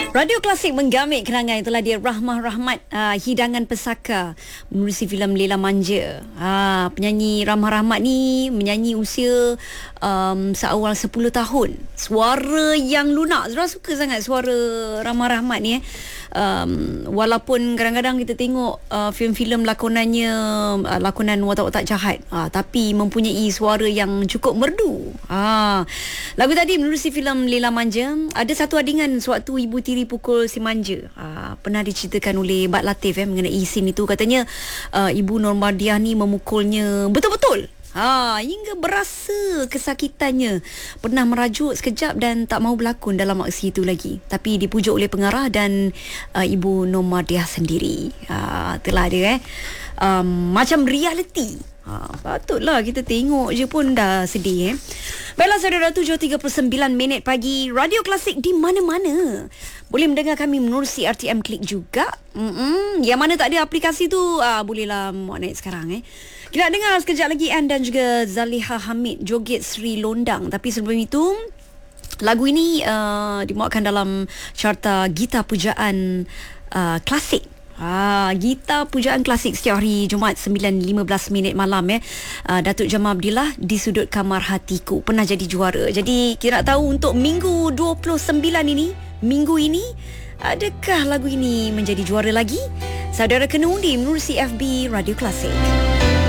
Radio Klasik menggamit kenangan. Itulah dia Rahmah Rahmat, hidangan pesaka menerusi filem Lela Manja. Penyanyi Rahmah Rahmat ni menyanyi usia seawal 10 tahun. Suara yang lunak. Saya suka sangat suara Rahmah Rahmat ni. Walaupun kadang-kadang kita tengok filem-filem lakonannya, lakonan watak-watak jahat, tapi mempunyai suara yang cukup merdu. Lagu tadi menerusi filem Lela Manja. Ada satu adingan sewaktu ibu tiri pukul si manja. Pernah diceritakan oleh Bak Latif mengenai scene itu. Katanya ibu Normadiah ni memukulnya betul-betul. Hingga berasa kesakitannya. Pernah merajuk sekejap dan tak mahu berlakon dalam aksi itu lagi. Tapi dipujuk oleh pengarah dan ibu Normadiah sendiri. Itulah dia macam reality. Patutlah kita tengok je pun dah sedih. Baiklah saudara, 7.39 pagi. Radio Klasik di mana-mana. Boleh mendengar kami menerusi RTM Klik juga. Yang mana tak ada aplikasi tu, bolehlah muat naik sekarang. Kita nak dengar sekejap lagi Ann dan juga Zaliha Hamid joget Sri Londang. Tapi sebelum itu, lagu ini dimuatkan dalam carta Gita Pujaan Klasik. Gita Pujaan Klasik setiap hari Jumaat 9.15 malam. Datuk Jamal Abdillah di Sudut Kamar Hatiku pernah jadi juara. Jadi kita nak tahu untuk minggu 29 ini, minggu ini, adakah lagu ini menjadi juara lagi? Saudara kena undi menerusi FB Radio Klasik.